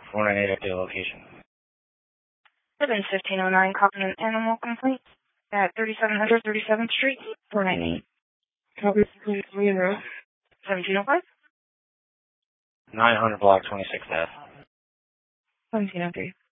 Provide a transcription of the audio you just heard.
498 at the location. Evans 1509, copy an animal complaint at 3700 37th Street, 498. Copy, please, me and row. 1705? 900 block 26th Ave. 1703.